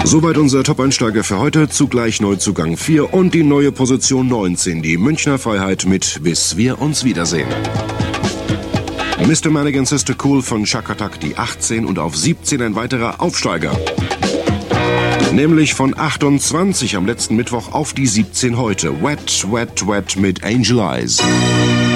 Soweit unser Top-Einsteiger für heute. Zugleich Neuzugang 4 und die neue Position 19, die Münchner Freiheit mit Bis wir uns wiedersehen. Mr. Manigan Sister Cool von Shack Attack die 18 und auf 17 ein weiterer Aufsteiger. Nämlich von 28 am letzten Mittwoch auf die 17 heute. Wet, Wet, Wet mit Angel Eyes.